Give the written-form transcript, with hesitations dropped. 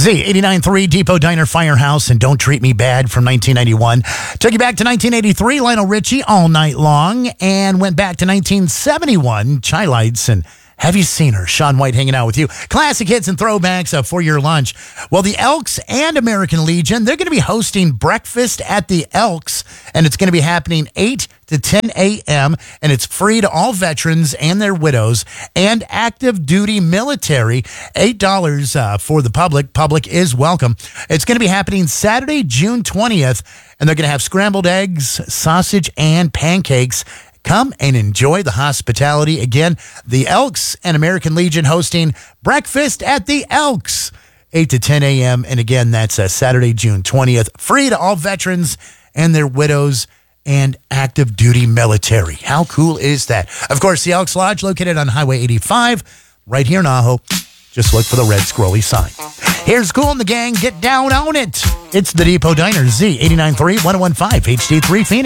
Z89.3 Depot Diner Firehouse and Don't Treat Me Bad from 1991. Took you back to 1983, Lionel Richie, All Night Long, and went back to 1971, Chai Lights and Have You Seen Her? Shaun White hanging out with you. Classic hits and throwbacks for your lunch. Well, the Elks and American Legion, they're going to be hosting Breakfast at the Elks, and it's going to be happening 8 to 10 a.m., and it's free to all veterans and their widows and active duty military. $8 for the public. Public is welcome. It's going to be happening Saturday, June 20th, and they're going to have scrambled eggs, sausage, and pancakes. Come and enjoy the hospitality. Again, the Elks and American Legion hosting Breakfast at the Elks, 8 to 10 a.m. And again, that's Saturday, June 20th. Free to all veterans and their widows and active duty military. How cool is that? Of course, the Elks Lodge located on Highway 85 right here in Ajo. Just look for the red scrolly sign. Here's Kool and the Gang. Get down on it. It's the Depot Diner, Z89.3, 101.5 HD3 Phoenix.